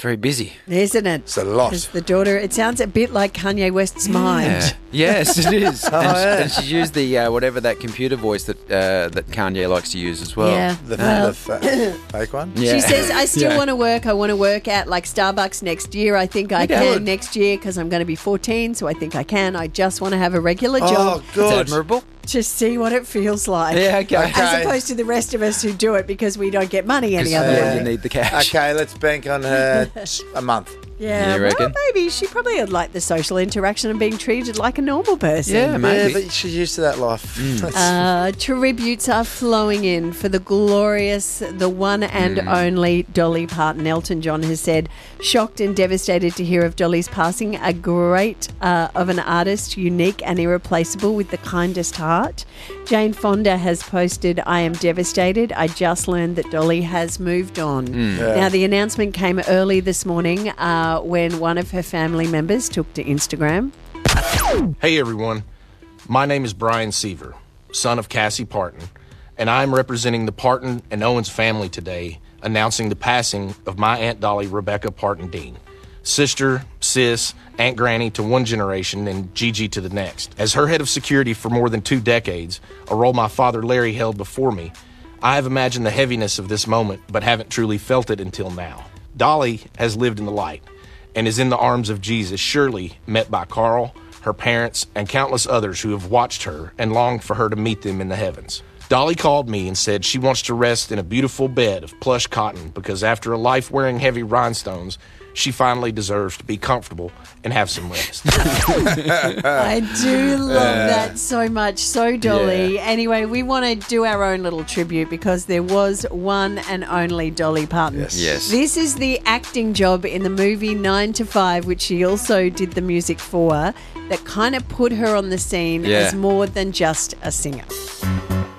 very busy. Isn't it? It's a lot. Because the daughter, it sounds a bit like Kanye West's mind. Yes, it is. yeah. And she's used the whatever that computer voice that Kanye likes to use as well. Yeah. The fake one? Yeah. She says, I still Yeah. want to work. I want to work at like Starbucks next year. I think I can next year because I'm going to be 14, so I think I can. I just want to have a regular job. Oh, good. It's admirable. To see what it feels like. Yeah, okay. As opposed to the rest of us who do it because we don't get money any other You way. need the cash. Okay, let's bank on her a month. Yeah, You well, reckon? maybe she probably would like the social interaction and being treated like a normal person. Yeah, maybe. Yeah, but she's used to that life. Tributes are flowing in for the glorious, the one and only Dolly Parton. Elton John has said, shocked and devastated to hear of Dolly's passing, a great of an artist, unique and irreplaceable with the kindest heart. Jane Fonda has posted, I am devastated. I just learned that Dolly has moved on. Now, the announcement came early this morning when one of her family members took to Instagram. Hey everyone, my name is Brian Seaver, son of Cassie Parton, and I'm representing the Parton and Owens family today, announcing the passing of my Aunt Dolly Rebecca Parton Dean, sister, sis, Aunt Granny to one generation and Gigi to the next. As her head of security for more than 2 decades, a role my father Larry held before me, I have imagined the heaviness of this moment but haven't truly felt it until now. Dolly has lived in the light and is in the arms of Jesus, surely met by Carl, her parents, and countless others who have watched her and longed for her to meet them in the heavens. Dolly called me and said she wants to rest in a beautiful bed of plush cotton because after a life wearing heavy rhinestones, she finally deserves to be comfortable and have some rest. I do love that so much. So, Dolly. Yeah. Anyway, we want to do our own little tribute because there was one and only Dolly Parton. Yes. This is the acting job in the movie 9 to 5, which she also did the music for, that kind of put her on the scene as more than just a singer.